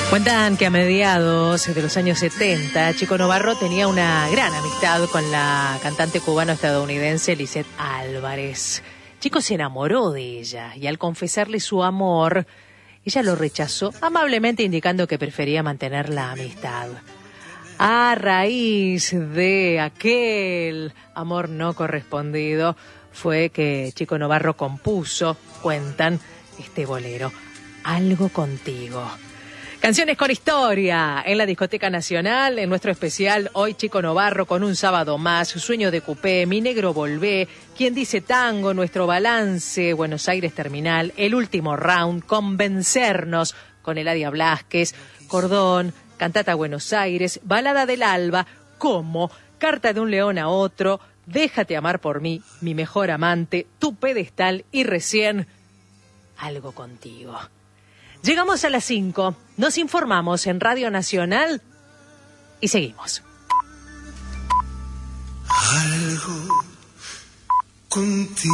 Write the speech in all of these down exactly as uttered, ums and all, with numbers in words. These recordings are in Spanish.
Cuentan que a mediados de los años setenta, Chico Novarro tenía una gran amistad con la cantante cubano-estadounidense Lisette Álvarez. Chico se enamoró de ella y al confesarle su amor, ella lo rechazó, amablemente indicando que prefería mantener la amistad. A raíz de aquel amor no correspondido, fue que Chico Novarro compuso, cuentan, este bolero, Algo Contigo. Canciones con historia en la Discoteca Nacional, en nuestro especial hoy Chico Novarro con Un Sábado Más, Sueño de Cupé, Mi Negro Volvé, Quien Dice Tango, Nuestro Balance, Buenos Aires Terminal, El Último Round, Convencernos con Eladia Blasquez, Cordón, Cantata Buenos Aires, Balada del Alba, Como, Carta de un León a Otro, Déjate Amar por Mí, Mi Mejor Amante, Tu Pedestal y recién Algo Contigo. Llegamos a las cinco, nos informamos en Radio Nacional y seguimos. Algo contigo.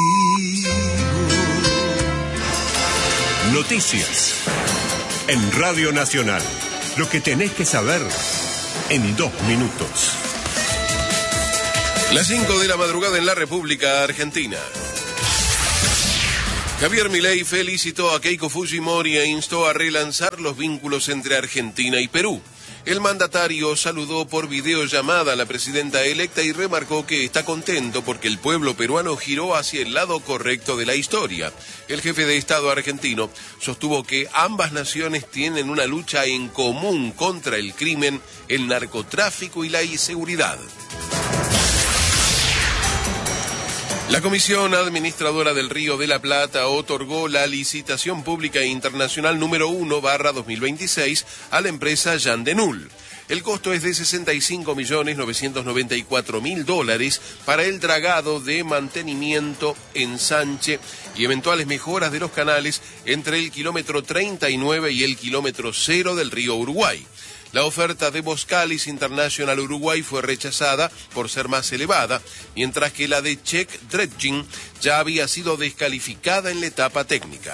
Noticias en Radio Nacional. Lo que tenés que saber en dos minutos. Las cinco de la madrugada en la República Argentina. Javier Milei felicitó a Keiko Fujimori e instó a relanzar los vínculos entre Argentina y Perú. El mandatario saludó por videollamada a la presidenta electa y remarcó que está contento porque el pueblo peruano giró hacia el lado correcto de la historia. El jefe de Estado argentino sostuvo que ambas naciones tienen una lucha en común contra el crimen, el narcotráfico y la inseguridad. La Comisión Administradora del Río de la Plata otorgó la licitación pública internacional número uno barra dos mil veintiséis a la empresa Jan de Null. El costo es de sesenta y cinco millones novecientos noventa y cuatro mil dólares para el dragado de mantenimiento, ensanche y eventuales mejoras de los canales entre el kilómetro treinta y nueve y el kilómetro cero del río Uruguay. La oferta de Boskalis International Uruguay fue rechazada por ser más elevada, mientras que la de Czech Dredging ya había sido descalificada en la etapa técnica.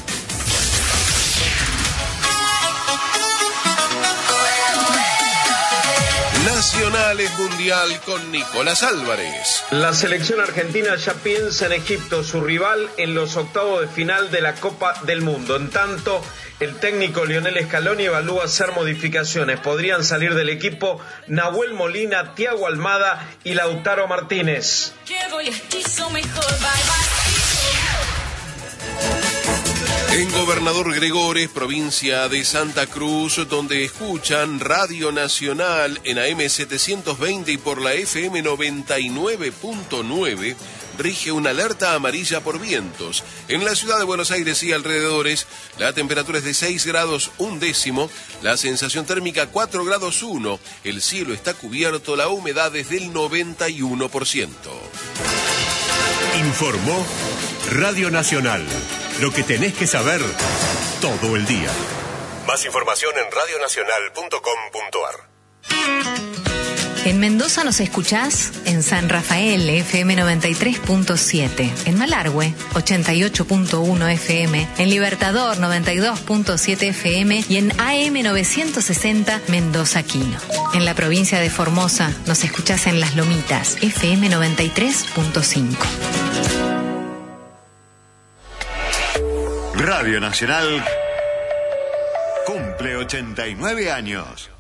Nacionales Mundial con Nicolás Álvarez. La selección argentina ya piensa en Egipto, su rival en los octavos de final de la Copa del Mundo. En tanto, el técnico Lionel Scaloni evalúa hacer modificaciones. Podrían salir del equipo Nahuel Molina, Thiago Almada y Lautaro Martínez. En Gobernador Gregores, provincia de Santa Cruz, donde escuchan Radio Nacional en A M setecientos veinte y por la F M noventa y nueve punto nueve, rige una alerta amarilla por vientos. En la ciudad de Buenos Aires y alrededores, la temperatura es de seis grados un décimo, la sensación térmica cuatro grados uno, el cielo está cubierto, la humedad es del noventa y uno por ciento. Informó Radio Nacional. Lo que tenés que saber todo el día. Más información en radio nacional punto com punto a r. En Mendoza nos escuchás en San Rafael, F M noventa y tres punto siete. En Malargüe, ochenta y ocho punto uno F M. En Libertador, noventa y dos punto siete F M. Y en A M novecientos sesenta, Mendoza Quino. En la provincia de Formosa nos escuchás en Las Lomitas, F M noventa y tres punto cinco. Radio Nacional cumple ochenta y nueve años.